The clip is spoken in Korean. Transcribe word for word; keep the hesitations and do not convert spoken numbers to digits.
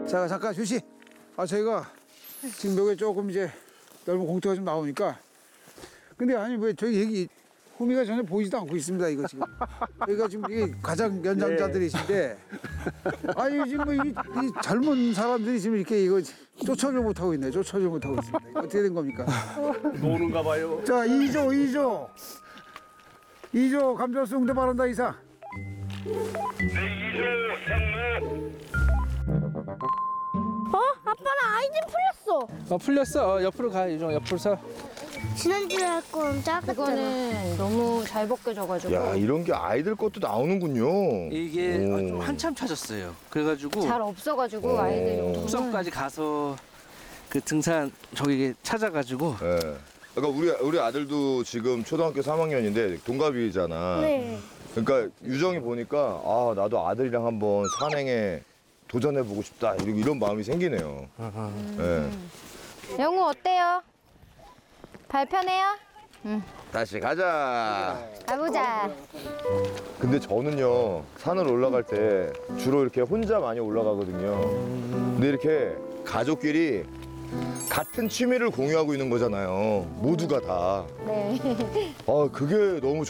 자, 잠깐 휴시. 아, 저희가 지금 여기 조금 이제 넓은 공터가 좀 나오니까. 근데 아니 왜 저희 여기 호미가 전혀 보이지도 않고 있습니다. 이거 지금. 저희가 지금 이게 가장 연장자들이신데, 아니 지금 뭐 이, 이 젊은 사람들이 지금 이렇게 이거 쫓아를 못 하고 있네. 쫓아를 못 하고 있습니다. 이거 어떻게 된 겁니까? 노는가 봐요. 자, 이 조, 이 조. 이 조 감정수 응대 바란다 이상. 어? 아빠는 아이템 풀렸어. 어, 풀렸어. 옆으로 가, 유정. 옆으로 서. 지난주에 할 건 작았잖아. 이거는 너무 잘 벗겨져가지고 야, 이런 게 아이들 것도 나오는군요. 이게 오. 어, 좀 한참 찾았어요. 그래가지고 잘 없어가지고 어. 아이들 용도는 뚝섬까지 가서 그 등산 저기 찾아가지고 예. 그러니까 우리 우리 아들도 지금 초등학교 삼 학년인데 동갑이잖아. 네. 그러니까 유정이 보니까 아 나도 아들이랑 한번 산행에 도전해보고 싶다 이런 이런 마음이 생기네요. 예. 영우 어때요? 발 편해요? 다시 가자. 가보자. 근데 저는요 산을 올라갈 때 주로 이렇게 혼자 많이 올라가거든요. 근데 이렇게 가족끼리 같은 취미를 공유하고 있는 거잖아요. 모두가 다. 네. 아 그게 너무